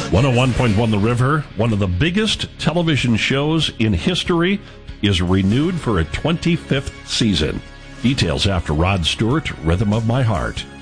101.1 The River, one of the biggest television shows in history, is renewed for a 25th season. Details after Rod Stewart, Rhythm of My Heart.